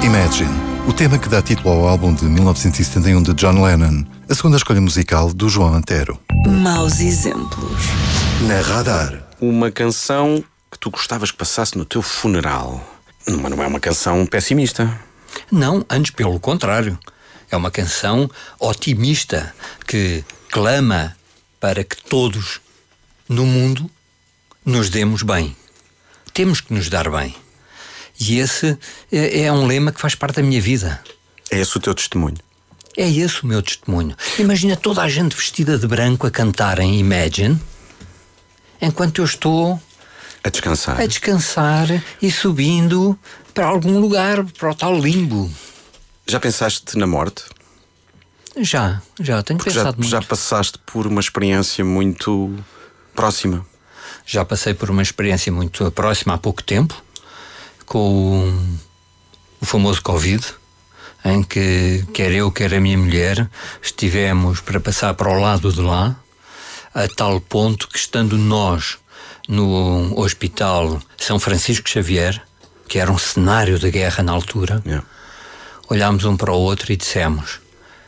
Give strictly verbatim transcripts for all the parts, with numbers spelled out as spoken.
Imagine, o tema que dá título ao álbum de mil novecentos e setenta e um de John Lennon, a segunda escolha musical do João Antero. Maus exemplos. Na Radar. Uma canção que tu gostavas que passasse no teu funeral. Mas não é uma canção pessimista. Não, antes pelo contrário. É uma canção otimista que clama para que todos no mundo nos demos bem. Temos que nos dar bem. E esse é, é um lema que faz parte da minha vida. É esse o teu testemunho? É esse o meu testemunho. Imagina toda a gente vestida de branco a cantar em Imagine, enquanto eu estou a descansar. a descansar e subindo para algum lugar, para o tal limbo. Já pensaste na morte? Já, já tenho Porque pensado já, muito. já passaste por uma experiência muito próxima. Já passei por uma experiência muito próxima há pouco tempo, com o, o famoso Covid, em que quer eu, quer a minha mulher, estivemos para passar para o lado de lá, a tal ponto que, estando nós no Hospital São Francisco Xavier, que era um cenário de guerra na altura, Yeah. olhámos um para o outro e dissemos: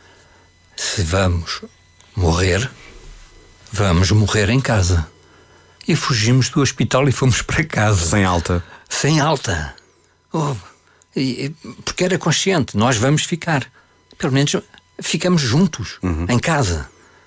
se vamos morrer, vamos morrer em casa. E fugimos do hospital e fomos para casa. Sem alta. Sem alta. Oh, e- e- porque era consciente, nós vamos ficar. Pelo menos ficamos juntos, Uhum. em casa.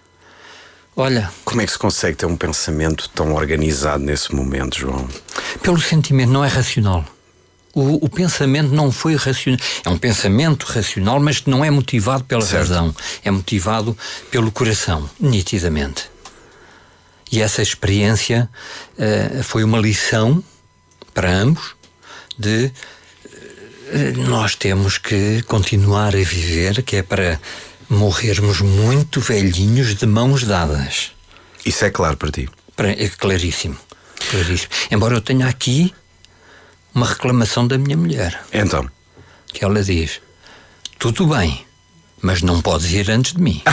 Olha, Como é que se consegue ter um pensamento tão organizado nesse momento, João? pelo sentimento, não é racional. O, o pensamento não foi racional. É um pensamento racional, mas que não é motivado pela Certo. razão. É motivado pelo coração, nitidamente. E essa experiência eh, foi uma lição para ambos de eh, nós temos que continuar a viver, que é para morrermos muito velhinhos de mãos dadas. Isso é claro para ti? Para- É claríssimo, claríssimo. Embora eu tenha aqui uma reclamação da minha mulher, Então, que ela diz: tudo bem, mas não podes ir antes de mim.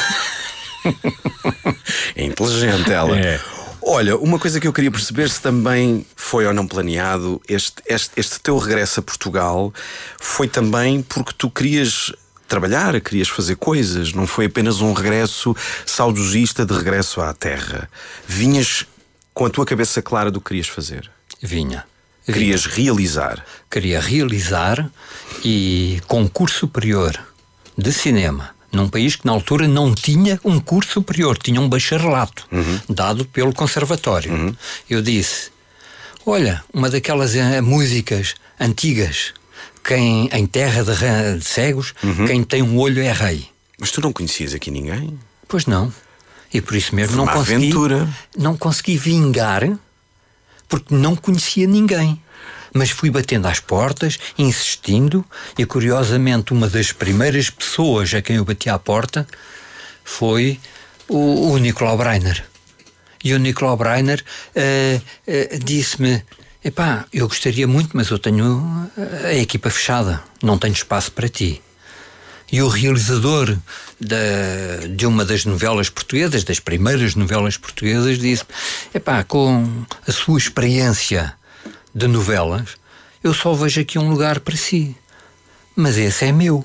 é inteligente ela. É. Olha, uma coisa que eu queria perceber se também foi ou não planeado, este, este, este teu regresso a Portugal foi também porque tu querias trabalhar, querias fazer coisas, não foi apenas um regresso saudosista de regresso à terra. Vinhas com a tua cabeça clara do que querias fazer. Vinha. Querias realizar. Queria realizar e concurso superior de cinema num país que na altura não tinha um curso superior, tinha um bacharelato dado pelo conservatório. Eu disse: olha, uma daquelas eh, músicas antigas, quem em terra de, ra- de cegos, quem tem um olho é rei. Mas tu não conhecias aqui ninguém? Pois não. E por isso mesmo Foi não uma consegui, aventura. não consegui vingar, porque não conhecia ninguém. Mas fui batendo às portas, insistindo, e curiosamente uma das primeiras pessoas a quem eu bati à porta foi o, o Nicolau Breiner. E o Nicolau Breiner eh, eh, disse-me: epá, eu gostaria muito, mas eu tenho a equipa fechada, não tenho espaço para ti. E o realizador da, de uma das novelas portuguesas, das primeiras novelas portuguesas, disse: epá, com a sua experiência de novelas, eu só vejo aqui um lugar para si. Mas esse é meu.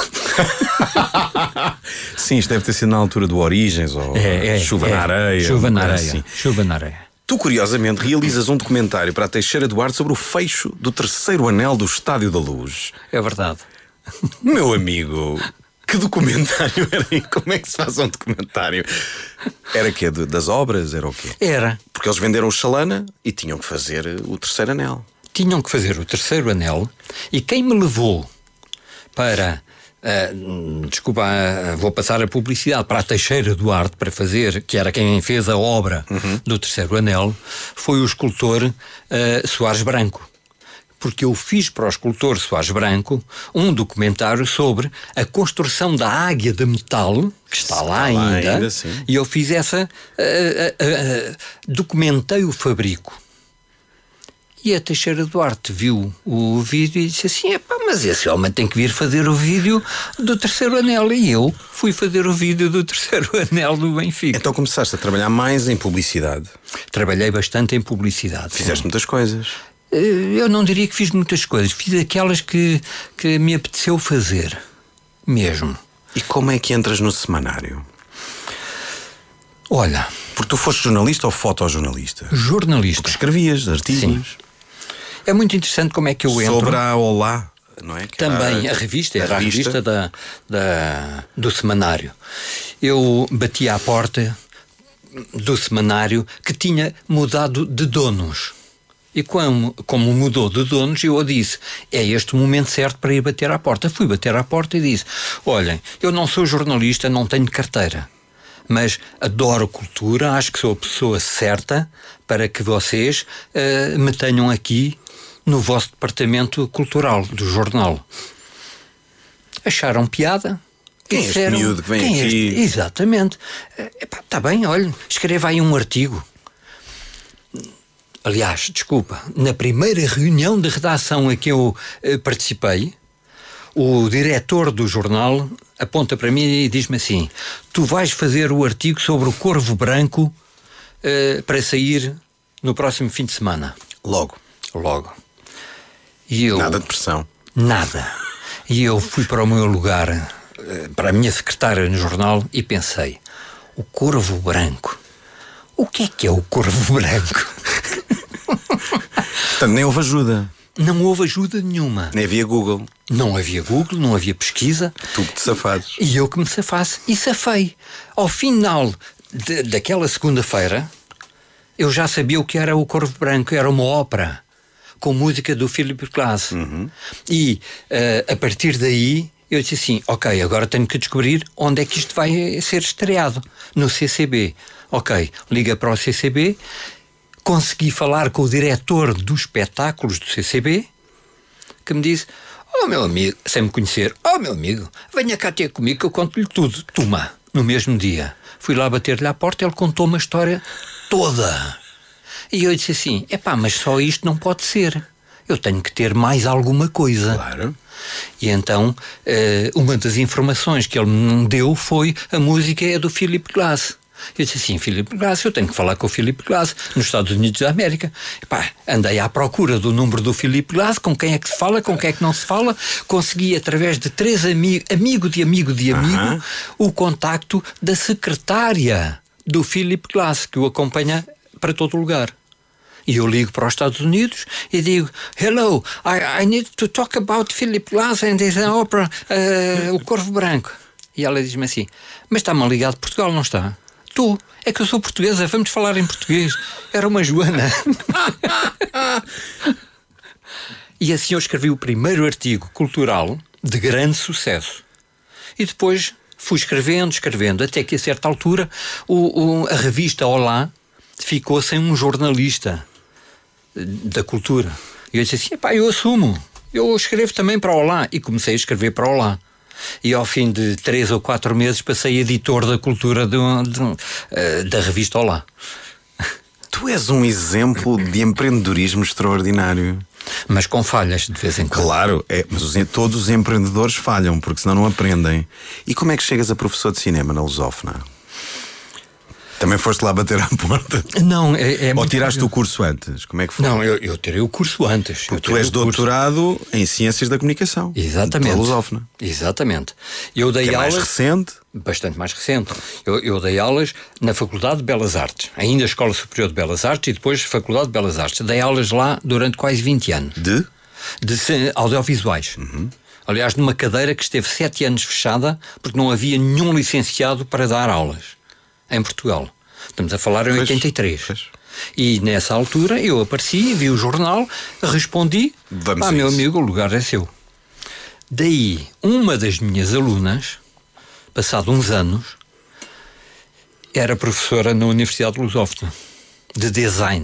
Sim, isto deve ter sido na altura do Origens ou Chuva na Areia. Chuva uma na coisa areia. assim. Chuva na areia. Tu, curiosamente, realizas um documentário para a Teixeira Duarte sobre o fecho do terceiro anel do Estádio da Luz. É verdade. Meu amigo, que documentário era? Como é que se faz um documentário? Era quê? De- das obras? Era o quê? Era. Porque eles venderam o Chalana e tinham que fazer o terceiro anel. Tinham que fazer o terceiro anel, e quem me levou para ah, desculpa, ah, vou passar a publicidade, para a Teixeira Duarte para fazer, que era quem fez a obra do terceiro anel, foi o escultor ah, Soares Branco. Porque eu fiz para o escultor Soares Branco um documentário sobre a construção da águia de metal, que está, Está lá lá ainda, ainda, sim. e eu fiz essa, ah, ah, ah, documentei o fabrico. E a Teixeira Duarte viu o vídeo e disse assim: epá, mas esse homem tem que vir fazer o vídeo do terceiro anel. E eu fui fazer o vídeo do terceiro anel do Benfica. Então começaste a trabalhar mais em publicidade. Trabalhei bastante em publicidade. Fizeste muitas coisas. Eu não diria que fiz muitas coisas. Fiz aquelas que, que me apeteceu fazer. Mesmo. E como é que entras no semanário? Olha... Porque tu foste jornalista ou fotojornalista? Jornalista. Porque escrevias artigos. Sim. É muito interessante como é que eu entro. Sobre a Olá, não é? Que Também, era a revista, era a a revista, revista da, da, do semanário. Eu bati à porta do semanário que tinha mudado de donos. E como, como mudou de donos, eu disse, é este o momento certo para ir bater à porta. Fui bater à porta e disse, olhem, eu não sou jornalista, não tenho carteira, mas adoro cultura, acho que sou a pessoa certa para que vocês uh, me tenham aqui no vosso departamento cultural do jornal. Acharam piada? Quem é este miúdo que vem quem aqui? É este? Exatamente. Está bem, olha, escreva aí um artigo. Aliás, desculpa, na primeira reunião de redação a que eu uh, participei, o diretor do jornal aponta para mim e diz-me assim, tu vais fazer o artigo sobre o Corvo Branco uh, para sair no próximo fim de semana. Logo. Logo. E eu, nada de pressão. Nada. E eu fui para o meu lugar, uh, para a minha secretária no jornal e pensei, o Corvo Branco. O que é que é o Corvo Branco? Portanto, nem houve ajuda. Não houve ajuda nenhuma. Nem havia Google. Não havia Google, não havia pesquisa. Tu que te safazes. E eu que me safasse. E safei. Ao final de, daquela segunda-feira, eu já sabia o que era o Corvo Branco. Era uma ópera com música do Philip Glass. Uhum. E uh, a partir daí eu disse assim, ok, agora tenho que descobrir onde é que isto vai ser estreado. No C C B. Ok, liga para o C C B. Consegui falar com o diretor dos espetáculos do C C B, que me disse, oh meu amigo, sem me conhecer, oh meu amigo, venha cá ter comigo que eu conto-lhe tudo. Toma, no mesmo dia. Fui lá bater-lhe à porta e ele contou uma história toda. E eu disse assim, epá, mas só isto não pode ser. Eu tenho que ter mais alguma coisa. Claro. E então, uma das informações que ele me deu foi a música é do Philip Glass. Eu disse assim, Philip Glass, eu tenho que falar com o Philip Glass nos Estados Unidos da América. Epá, andei à procura do número do Philip Glass, com quem é que se fala, com quem é que não se fala. Consegui, através de três amigos, amigo de amigo de amigo, uh-huh. o contacto da secretária do Philip Glass, que o acompanha para todo lugar. E eu ligo para os Estados Unidos e digo, hello, I, I need to talk about Philip Glass and his opera, uh, O Corvo Branco. E ela diz-me assim, mas está-me ligado de Portugal, não está? Tu, é que eu sou portuguesa, vamos falar em português. Era uma Joana. E assim eu escrevi o primeiro artigo cultural de grande sucesso. E depois fui escrevendo, escrevendo, até que a certa altura o, o, a revista Olá ficou sem um jornalista da cultura. E eu disse assim, epá, eu assumo, eu escrevo também para Olá. E comecei a escrever para Olá. E ao fim de três ou quatro meses passei editor da cultura de, de, uh, da revista Olá. Tu és um exemplo de empreendedorismo extraordinário. Mas com falhas de vez em quando. Claro, é, mas os, todos os empreendedores falham, porque senão não aprendem. E como é que chegas a professor de cinema na Lusófona? Também foste lá bater à porta? Não, é, é Ou muito... tiraste o curso antes? Como é que foi? Não, eu, eu tirei o curso antes. Porque tu és doutorado curso... em Ciências da Comunicação. Exatamente. Pela Lusófona. Exatamente. Eu dei que é aulas... mais recente? Bastante mais recente. Eu, eu dei aulas na Faculdade de Belas Artes, ainda Escola Superior de Belas Artes e depois Faculdade de Belas Artes. Dei aulas lá durante quase vinte anos. De? De audiovisuais. Uhum. Aliás, numa cadeira que esteve sete anos fechada porque não havia nenhum licenciado para dar aulas em Portugal. Estamos a falar em oitenta e três. Pois. E nessa altura eu apareci, vi o jornal, respondi, Vamos ah, meu amigo, o lugar é seu. Daí, uma das minhas alunas, passado uns anos, era professora na Universidade de Lusófona, de design.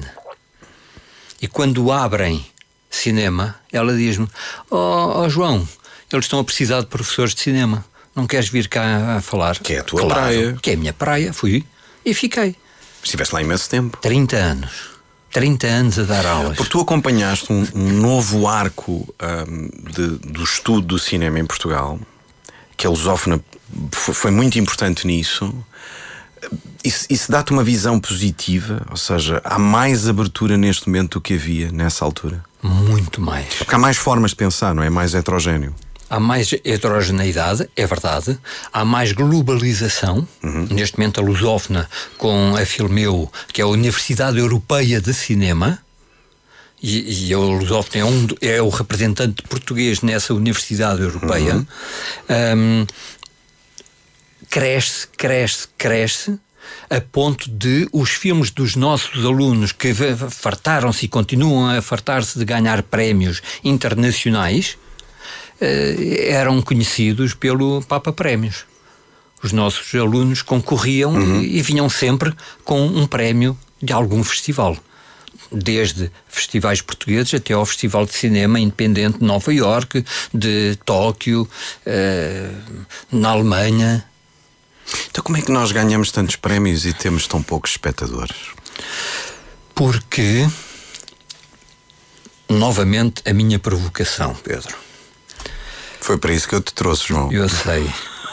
E quando abrem cinema, ela diz-me, oh, oh João, eles estão a precisar de professores de cinema, não queres vir cá a falar? Que é a tua claro, praia. Que é a minha praia, fui e fiquei. Estiveste lá imenso tempo. trinta anos. trinta anos a dar aulas. Porque tu acompanhaste um, um novo arco um, de, do estudo do cinema em Portugal, que a Lusófona foi, foi muito importante nisso. Isso, isso dá-te uma visão positiva? Ou seja, há mais abertura neste momento do que havia nessa altura? Muito mais. Porque há mais formas de pensar, não é? Mais heterogéneo. Há mais heterogeneidade, é verdade. Há mais globalização. Uhum. Neste momento a lusófona com a Filmeu, que é a Universidade Europeia de Cinema, e, e a lusófona é, um, é o representante português nessa Universidade Europeia. Uhum. Um, cresce, cresce, cresce, a ponto de os filmes dos nossos alunos que fartaram-se e continuam a fartar-se de ganhar prémios internacionais eram conhecidos pelo Papa Prémios. Os nossos alunos concorriam uhum. e, e vinham sempre com um prémio de algum festival. Desde festivais portugueses até ao Festival de Cinema Independente de Nova Iorque, de Tóquio, uh, na Alemanha. Então como é que nós ganhamos tantos prémios e temos tão poucos espectadores? Porque, novamente, a minha provocação, Pedro. Foi para isso que eu te trouxe, João. Eu sei.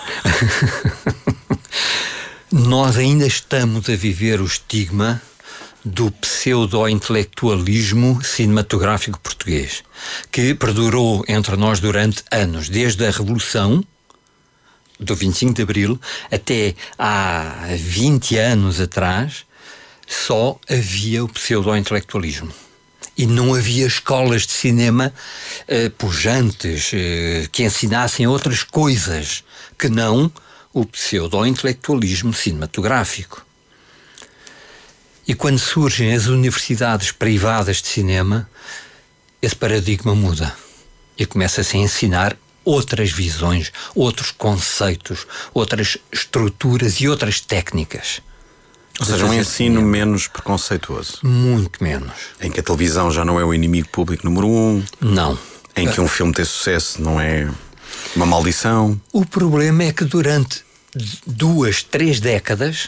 Nós ainda estamos a viver o estigma do pseudo-intelectualismo cinematográfico português, que perdurou entre nós durante anos, desde a Revolução do vinte e cinco de Abril até há vinte anos atrás. Só havia o pseudo-intelectualismo. E não havia escolas de cinema uh, pujantes, uh, que ensinassem outras coisas que não o pseudo-intelectualismo cinematográfico. E quando surgem as universidades privadas de cinema, esse paradigma muda e começa-se a ensinar outras visões, outros conceitos, outras estruturas e outras técnicas. Ou seja, um ensino cinema. Menos preconceituoso. Muito menos. Em que a televisão já não é o inimigo público número um. Não. Em que um filme ter sucesso não é uma maldição. O problema é que durante duas, três décadas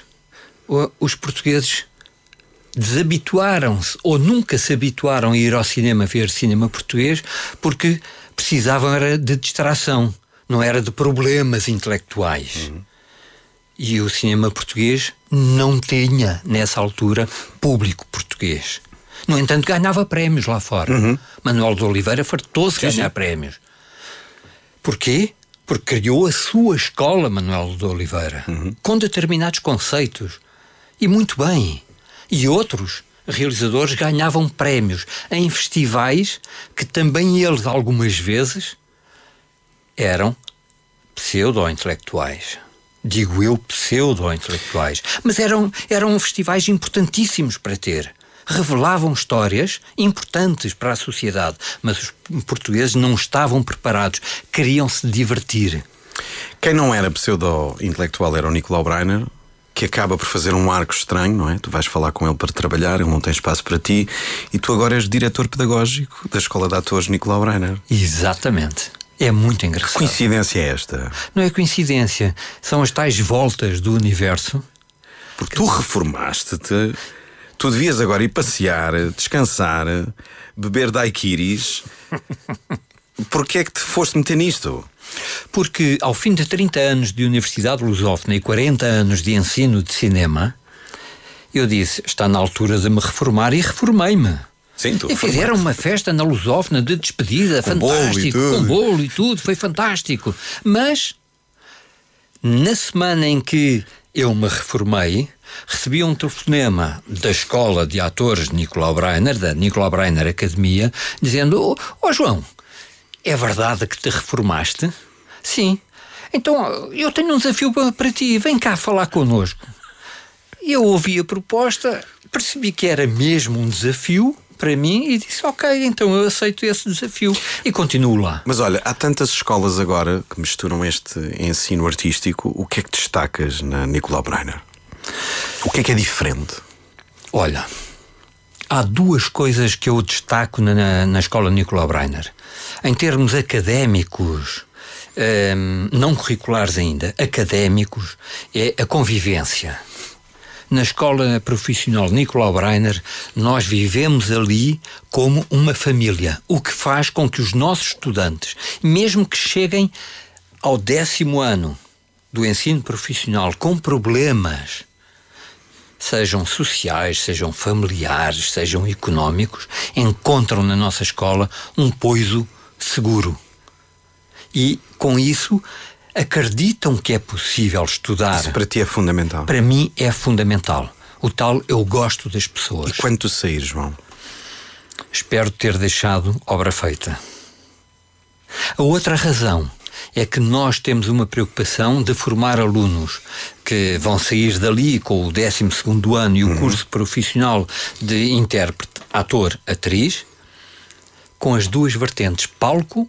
os portugueses desabituaram-se ou nunca se habituaram a ir ao cinema ver cinema português porque precisavam era de distração, não era de problemas intelectuais. Uhum. E o cinema português não tinha, nessa altura, público português. No entanto, ganhava prémios lá fora. Uhum. Manuel de Oliveira fartou-se de ganhar prémios. Porquê? Porque criou a sua escola, Manuel de Oliveira, uhum. com determinados conceitos. E muito bem. E outros realizadores ganhavam prémios em festivais que também eles, algumas vezes, eram pseudo-intelectuais. Digo eu, pseudo-intelectuais. Mas eram, eram festivais importantíssimos para ter. Revelavam histórias importantes para a sociedade. Mas os portugueses não estavam preparados. Queriam se divertir. Quem não era pseudo-intelectual era o Nicolau Breiner, que acaba por fazer um arco estranho, não é? Tu vais falar com ele para trabalhar, ele não tem espaço para ti. E tu agora és diretor pedagógico da Escola de Atores Nicolau Breiner. Exatamente. É muito engraçado. Que coincidência é esta? Não é coincidência. São as tais voltas do universo. Porque tu reformaste-te, tu devias agora ir passear, descansar, beber daiquiris. Porquê é que te foste meter nisto? Porque ao fim de trinta anos de Universidade Lusófona e quarenta anos de ensino de cinema, eu disse, está na altura de me reformar, e reformei-me. Sim, tu e fizeram uma festa na Lusófona de despedida, com fantástico, bolo com bolo e tudo, foi fantástico. Mas, na semana em que eu me reformei, recebi um telefonema da Escola de Atores Nicolau Breiner, da Nicolau Breiner Academia, dizendo, ó oh, oh, João, é verdade que te reformaste? Sim. Então, eu tenho um desafio para ti, vem cá falar connosco. Eu ouvi a proposta, percebi que era mesmo um desafio para mim e disse, ok, então eu aceito esse desafio e continuo lá. Mas olha, há tantas escolas agora que misturam este ensino artístico. O que é que destacas na Nicolau Breiner? O que é que é diferente? Olha, há duas coisas que eu destaco na, na Escola Nicolau Breiner. Em termos académicos, hum, não curriculares ainda, académicos, é a convivência. Na Escola Profissional Nicolau Breiner, nós vivemos ali como uma família, o que faz com que os nossos estudantes, mesmo que cheguem ao décimo ano do ensino profissional com problemas, sejam sociais, sejam familiares, sejam económicos, encontram na nossa escola um poiso seguro. E, com isso, acreditam que é possível estudar. Isso para ti é fundamental. Para mim é fundamental. O tal eu gosto das pessoas. E quando tu saíres, João? Espero ter deixado obra feita. A outra razão é que nós temos uma preocupação de formar alunos que vão sair dali com o décimo segundo ano e o uhum. curso profissional de intérprete, ator, atriz, com as duas vertentes, palco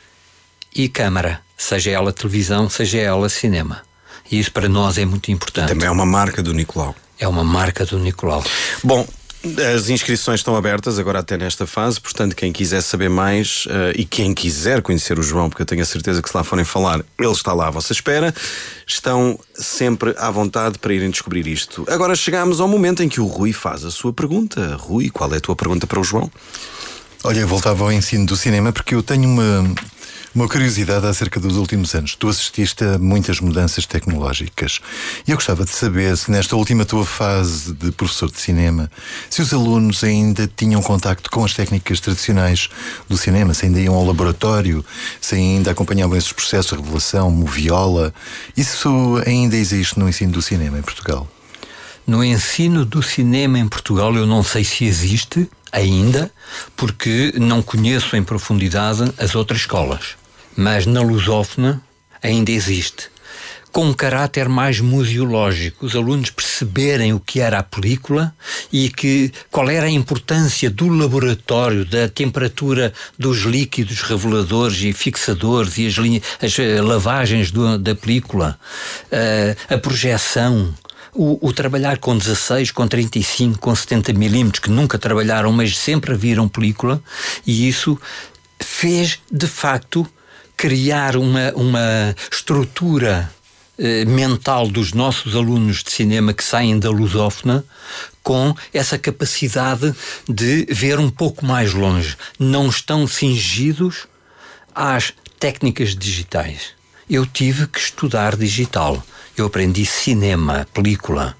e câmara, seja ela televisão, seja ela cinema. E isso para nós é muito importante. Também é uma marca do Nicolau. É uma marca do Nicolau. Bom, as inscrições estão abertas agora até nesta fase, portanto quem quiser saber mais uh, e quem quiser conhecer o João, porque eu tenho a certeza que se lá forem falar, ele está lá à vossa espera, estão sempre à vontade para irem descobrir isto. Agora chegamos ao momento em que o Rui faz a sua pergunta. Rui, qual é a tua pergunta para o João? Olha, eu voltava ao ensino do cinema porque eu tenho uma... Uma curiosidade acerca dos últimos anos. Tu assististe a muitas mudanças tecnológicas e eu gostava de saber se nesta última tua fase de professor de cinema, se os alunos ainda tinham contacto com as técnicas tradicionais do cinema, se ainda iam ao laboratório, se ainda acompanhavam esses processos de revelação, moviola. Isso ainda existe no ensino do cinema em Portugal? No ensino do cinema em Portugal eu não sei se existe ainda, porque não conheço em profundidade as outras escolas. Mas na lusófona ainda existe. Com um caráter mais museológico, os alunos perceberem o que era a película e que, qual era a importância do laboratório, da temperatura dos líquidos reveladores e fixadores e as, linhas, as lavagens do, da película, uh, a projeção. O, o trabalhar com dezasseis, com trinta e cinco, com setenta milímetros, que nunca trabalharam, mas sempre viram película, e isso fez, de facto, criar uma, uma estrutura eh, mental dos nossos alunos de cinema que saem da lusófona com essa capacidade de ver um pouco mais longe. Não estão cingidos às técnicas digitais. Eu tive que estudar digital. Eu aprendi cinema, película,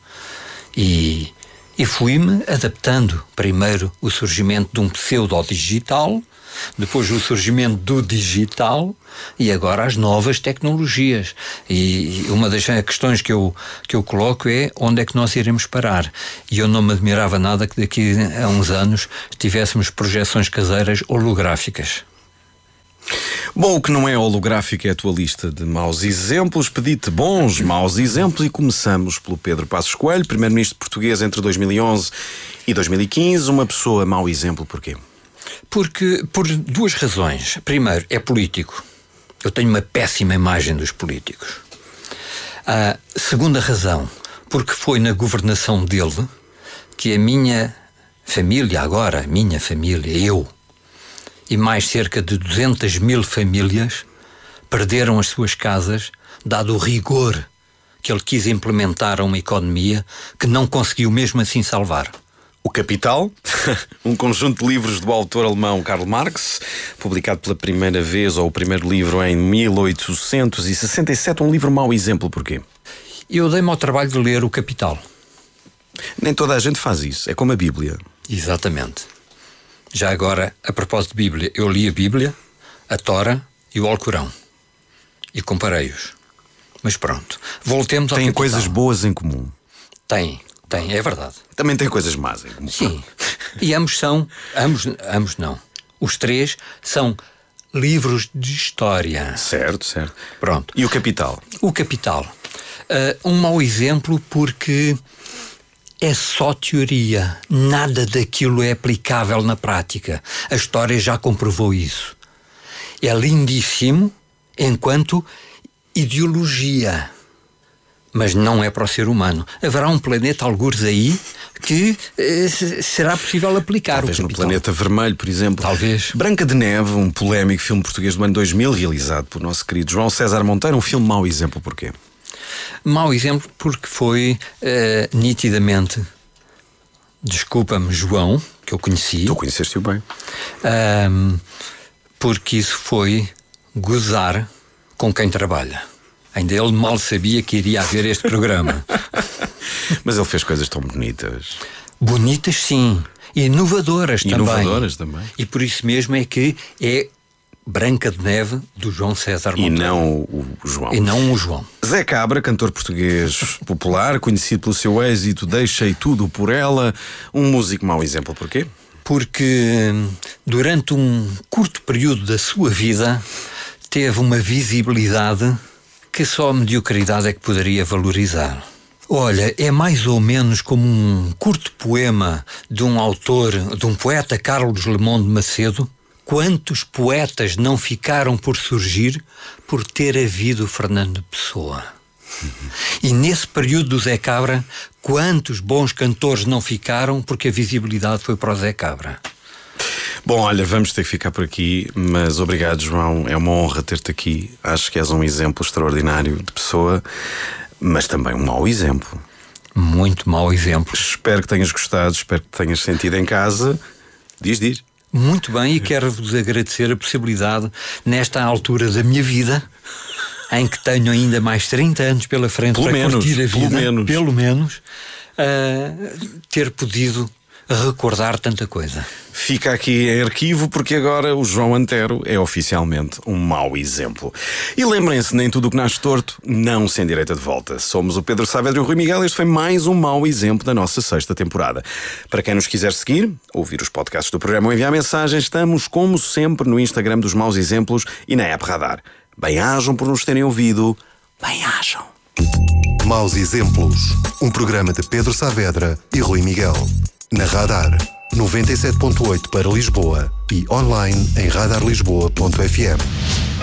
e, e fui-me adaptando. Primeiro o surgimento de um pseudo-digital, depois o surgimento do digital e agora as novas tecnologias. E uma das questões que eu, que eu coloco é onde é que nós iremos parar. E eu não me admirava nada que daqui a uns anos tivéssemos projeções caseiras holográficas. Bom, o que não é holográfico é a tua lista de maus exemplos. Pedi-te bons, maus exemplos e começamos pelo Pedro Passos Coelho, primeiro-ministro português entre dois mil e onze e dois mil e quinze. Uma pessoa mau exemplo, porquê? Porque, por duas razões. Primeiro, é político. Eu tenho uma péssima imagem dos políticos. A segunda razão, porque foi na governação dele que a minha família, agora a minha família, eu, e mais cerca de duzentas mil famílias perderam as suas casas, dado o rigor que ele quis implementar a uma economia que não conseguiu mesmo assim salvar. O Capital, um conjunto de livros do autor alemão Karl Marx, publicado pela primeira vez, ou o primeiro livro, em mil oitocentos e sessenta e sete, um livro mau exemplo, porquê? Eu dei-me ao trabalho de ler o Capital. Nem toda a gente faz isso, é como a Bíblia. Exatamente. Já agora, a propósito de Bíblia, eu li a Bíblia, a Tora e o Alcorão. E comparei-os. Mas pronto, voltemos ao Tem Capital. coisas boas em comum. Tem, tem, é verdade. Também tem coisas más em comum. Sim. E ambos são, ambos, ambos não. Os três são livros de história. Certo, certo. Pronto. E o Capital? O Capital. Uh, um mau exemplo porque é só teoria. Nada daquilo é aplicável na prática. A história já comprovou isso. É lindíssimo enquanto ideologia, mas não é para o ser humano. Haverá um planeta, algures aí, que eh, será possível aplicar. Talvez o no Capital. Planeta Vermelho, por exemplo. Talvez. Branca de Neve, um polémico filme português do ano dois mil, realizado pelo nosso querido João César Monteiro. Um filme mau exemplo, porquê? Mau exemplo porque foi eh, nitidamente, desculpa-me, João, que eu conheci. Tu conheceste-o bem. Um, porque isso foi gozar com quem trabalha. Ainda ele mal sabia que iria haver este programa. Mas ele fez coisas tão bonitas. Bonitas, sim. E inovadoras, inovadoras também. também. E por isso mesmo é que é Branca de Neve, do João César Monteiro. E não o, o João. E não o João. Zé Cabra, cantor português popular, conhecido pelo seu êxito Deixei Tudo Por Ela. Um músico mau exemplo, porquê? Porque durante um curto período da sua vida teve uma visibilidade que só a mediocridade é que poderia valorizar. Olha, é mais ou menos como um curto poema de um autor, de um poeta, Carlos Lemonde Macedo. Quantos poetas não ficaram por surgir por ter havido Fernando Pessoa? E nesse período do Zé Cabra, quantos bons cantores não ficaram porque a visibilidade foi para o Zé Cabra? Bom, olha, vamos ter que ficar por aqui, mas obrigado, João. É uma honra ter-te aqui. Acho que és um exemplo extraordinário de pessoa, mas também um mau exemplo. Muito mau exemplo. Espero que tenhas gostado, espero que tenhas sentido em casa. Diz, diz. Muito bem, e quero-vos agradecer a possibilidade, nesta altura da minha vida, em que tenho ainda mais trinta anos pela frente pelo para menos, curtir a vida, pelo menos, pelo menos uh, ter podido recordar tanta coisa. Fica aqui em arquivo, porque agora o João Antero é oficialmente um mau exemplo. E lembrem-se, nem tudo o que nasce torto não se endireita de volta. Somos o Pedro Saavedra e o Rui Miguel. Este foi mais um mau exemplo da nossa sexta temporada. Para quem nos quiser seguir, ouvir os podcasts do programa ou enviar mensagens, estamos como sempre no Instagram dos Maus Exemplos e na app Radar. Bem-ajam por nos terem ouvido. Bem-ajam. Maus Exemplos, um programa de Pedro Saavedra e Rui Miguel. Na Radar, noventa e sete ponto oito para Lisboa e online em radar lisboa ponto f m.